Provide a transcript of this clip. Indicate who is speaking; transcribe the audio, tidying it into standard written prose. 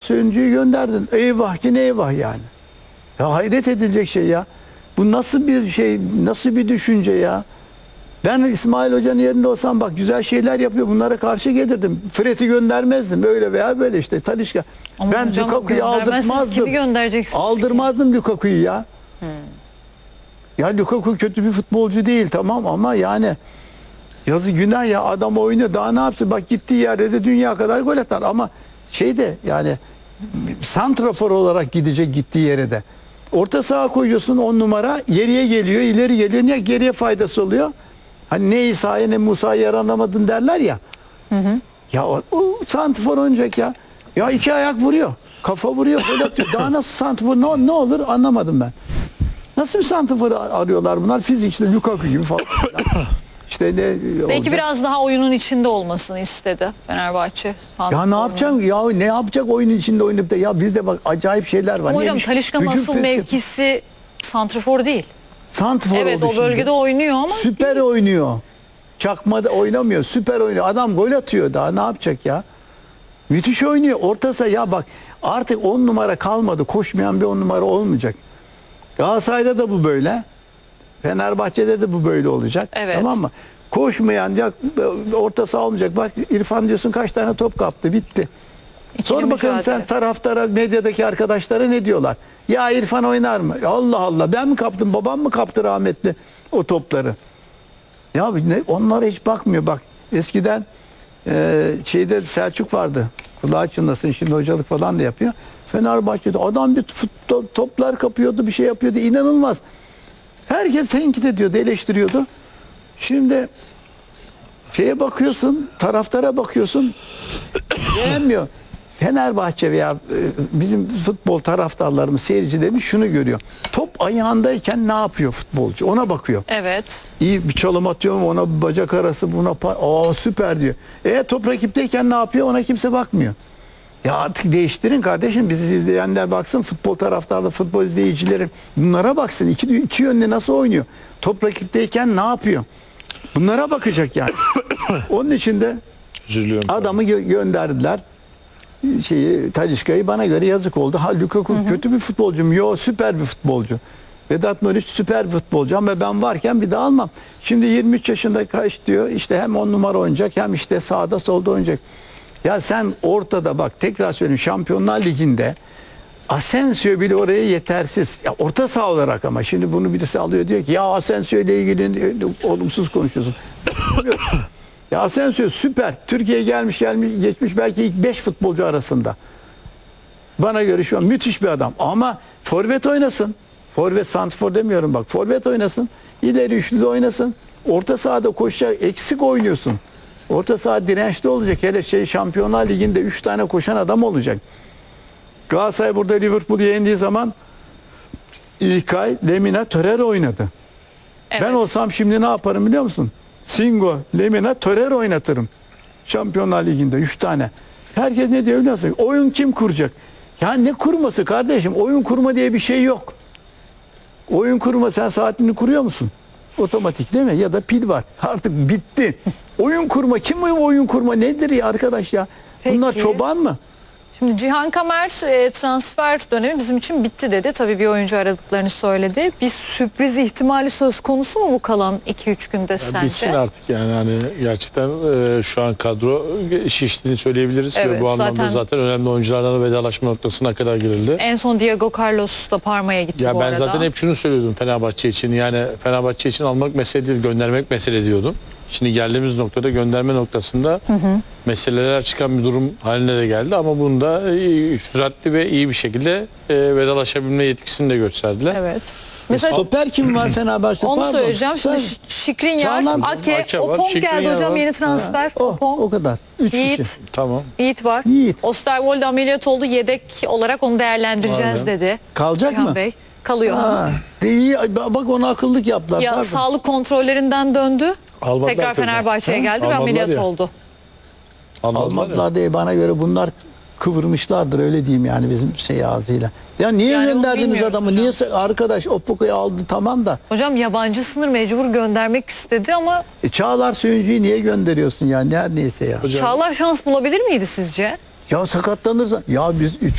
Speaker 1: Söyüncü'yü gönderdin. Eyvah ki ne eyvah yani. Ya hayret edilecek şey ya. Bu nasıl bir şey, nasıl bir düşünce ya. Ben İsmail Hoca'nın yerinde olsam bak güzel şeyler yapıyor. Bunlara karşı gelirdim. Fred'i göndermezdim. Öyle veya böyle işte Talisca.
Speaker 2: Ama
Speaker 1: Ben
Speaker 2: hocam
Speaker 1: Lukaku'yu
Speaker 2: göndermezsiniz,
Speaker 1: aldırtmazdım.
Speaker 2: kimi göndereceksiniz ki?
Speaker 1: Aldırmazdım Lukaku'yu ya. Ya Lukaku kötü bir futbolcu değil tamam ama yani yazı günah ya, adam oynuyor, daha ne yapsın, bak gittiği yerde de dünya kadar gol atar ama şeyde yani santrafor olarak gidecek gittiği yere de. Orta saha koyuyorsun 10 numara, geriye geliyor, ileri geliyor. Niye? Geriye faydası oluyor. Hani ne İsa'ya ne Musa'ya yaranamadın derler ya. Ya o santrafor oynayacak ya. Ya iki ayak vuruyor. Kafa vuruyor, gol atıyor. Daha nasıl santrafor ne olur anlamadım ben. Nasıl bir santrafor arıyorlar bunlar? Fizikçi, Lukaku gibi falan. İşte ne
Speaker 2: Belki
Speaker 1: olacak?
Speaker 2: biraz daha oyunun içinde olmasını istedi Fenerbahçe.
Speaker 1: Ya ne yapacak? Ya ne yapacak oyunun içinde oynayıp da ya bizde bak acayip şeyler var.
Speaker 2: Ama hocam
Speaker 1: Neymiş?
Speaker 2: Talisca'nın
Speaker 1: Hücum
Speaker 2: asıl
Speaker 1: presi-
Speaker 2: mevkisi santrafor değil.
Speaker 1: Santrafor
Speaker 2: Evet
Speaker 1: oldu
Speaker 2: o bölgede
Speaker 1: şimdi.
Speaker 2: oynuyor ama
Speaker 1: Süper oynuyor. Çakmada oynamıyor. Süper oynuyor. Adam gol atıyor daha ne yapacak ya? Müthiş oynuyor. Orta saha ya bak artık 10 numara kalmadı. Koşmayan bir 10 numara olmayacak. Galatasaray'da da bu böyle. Fenerbahçe'de de bu böyle olacak.
Speaker 2: Evet.
Speaker 1: Tamam mı? Koşmayan ya orta saha olmayacak. Bak İrfan diyorsun kaç tane top kaptı. Bitti.
Speaker 2: ikili
Speaker 1: Sor bakalım
Speaker 2: mücadele.
Speaker 1: sen taraftara, medyadaki arkadaşlara ne diyorlar? Ya İrfan oynar mı? Allah Allah ben mi kaptım, babam mı kaptı rahmetli o topları? Ya onlara hiç bakmıyor bak. Eskiden şeyde Selçuk vardı. Kulağı çınlasın, şimdi hocalık falan da yapıyor. Fenerbahçe'de adam bir toplar kapıyordu, bir şey yapıyordu. İnanılmaz. Herkes tenkit ediyordu, eleştiriyordu. Şimdi şeye bakıyorsun, taraftara bakıyorsun, beğenmiyor. Fenerbahçe veya bizim futbol taraftarlarımız, seyircilerimiz şunu görüyor. Top ayağındayken ne yapıyor futbolcu? Ona bakıyor.
Speaker 2: Evet.
Speaker 1: İyi bir çalım atıyor mu? Ona bir bacak arası, buna süper diyor. Top rakipteyken ne yapıyor? Ona kimse bakmıyor. Ya artık değiştirin kardeşim. Bizi izleyenler baksın. Futbol taraftarı, futbol izleyicileri bunlara baksın. İki yönlü nasıl oynuyor? Top rakipteyken ne yapıyor? Bunlara bakacak yani. Onun için de adamı gönderdiler. Talisca'yı bana göre yazık oldu. Ha Lukaku kötü bir futbolcu mu? Yok süper bir futbolcu. Vedat Muriç süper bir futbolcu ama ben varken bir daha almam. Şimdi 23 yaşında kaç diyor işte hem 10 numara oynayacak hem işte sağda solda oynayacak. Ya sen ortada bak tekrar söyleyeyim Şampiyonlar Ligi'nde Asensio bile oraya yetersiz. Ya orta saha olarak ama şimdi bunu birisi alıyor diyor ki ya Asensio ile ilgili olumsuz konuşuyorsun. Ya Asensio süper. Türkiye'ye gelmiş geçmiş belki ilk 5 futbolcu arasında. Bana göre şu an müthiş bir adam. Ama forvet oynasın. Forvet santrfor demiyorum bak. Forvet oynasın. İleri üçlü de oynasın. Orta sahada koşacak. Eksik oynuyorsun. Orta saha dirençli olacak. Hele Şampiyonlar Ligi'nde 3 tane koşan adam olacak. Galatasaray burada Liverpool'u yendiği zaman İlkay, Lemina, Torreira oynadı.
Speaker 2: Evet.
Speaker 1: Ben olsam şimdi ne yaparım biliyor musun? Singo, Lemina, Torreira oynatırım. Şampiyonlar Ligi'nde 3 tane. Herkes ne diyor biliyor musun? Oyun kim kuracak? Ya ne kurması kardeşim? Oyun kurma diye bir şey yok. Oyun kurma sen saatini kuruyor musun? Otomatik değil mi? Ya da pil var. Artık bitti. Oyun kurma. Kim oyun kurma nedir ya arkadaş ya? Bunlar
Speaker 2: Peki.
Speaker 1: çoban mı?
Speaker 2: Şimdi Cihan Kamer transfer dönemi bizim için bitti dedi. Tabii bir oyuncu aradıklarını söyledi. Bir sürpriz ihtimali söz konusu mu bu kalan 2-3 günde sence?
Speaker 3: Bitsin artık yani hani gerçekten şu an kadro şiştiğini söyleyebiliriz
Speaker 2: Evet,
Speaker 3: ve bu anlamda zaten önemli oyunculardan da vedalaşma noktasına kadar girildi.
Speaker 2: En son Diego Carlos da Parma'ya gitti
Speaker 3: Ya
Speaker 2: bu
Speaker 3: ben
Speaker 2: arada.
Speaker 3: zaten hep şunu söylüyordum Fenerbahçe için, yani Fenerbahçe için almak mesele değil, göndermek mesele diyordum. Şimdi geldiğimiz noktada gönderme noktasında meseleler çıkan bir durum haline de geldi ama bunda süratli ve iyi bir şekilde vedalaşabilme yetkisini de gösterdiler.
Speaker 2: Evet. Mesela
Speaker 1: Stoper kim var Fenerbahçe'de?
Speaker 2: onu
Speaker 1: Pardon.
Speaker 2: söyleyeceğim. Şimdi
Speaker 1: Söyle.
Speaker 2: Şikrinyar,
Speaker 1: Çağlar-
Speaker 2: Ake,
Speaker 3: var,
Speaker 2: Opong geldi
Speaker 3: Skriniar
Speaker 2: hocam
Speaker 3: var.
Speaker 2: yeni transfer. Opong.
Speaker 1: O kadar. 3 kişi.
Speaker 2: Yiğit.
Speaker 3: Tamam.
Speaker 2: Yiğit var.
Speaker 1: Yiğit.
Speaker 2: Osterwolde ameliyat oldu. Yedek olarak onu değerlendireceğiz
Speaker 3: Aynen.
Speaker 2: dedi.
Speaker 1: Kalacak
Speaker 2: Cihan
Speaker 1: mı?
Speaker 2: Bey. Kalıyor.
Speaker 1: Ha, iyi, bak ona akıllık yaptılar.
Speaker 2: Ya
Speaker 1: Pardon.
Speaker 2: sağlık kontrollerinden döndü.
Speaker 3: Almadılar
Speaker 2: Tekrar
Speaker 3: hocam.
Speaker 2: Fenerbahçe'ye
Speaker 3: Ha?
Speaker 2: geldi ve
Speaker 3: Almadılar
Speaker 2: ameliyat
Speaker 3: ya.
Speaker 2: oldu.
Speaker 1: Almadılar diye bana göre bunlar kıvırmışlardır öyle diyeyim yani bizim ağzıyla. Ya niye
Speaker 2: Yani onu
Speaker 1: gönderdiniz
Speaker 2: bilmiyoruz
Speaker 1: adamı?
Speaker 2: hocam.
Speaker 1: Niye arkadaş Opoku'yu aldı tamam da.
Speaker 2: Hocam yabancı sınır mecbur göndermek istedi ama
Speaker 1: Çağlar Söyüncü'yü niye gönderiyorsun yani her neyse ya.
Speaker 3: Hocam,
Speaker 2: Çağlar şans bulabilir miydi sizce?
Speaker 1: Ya sakatlanırsa ya biz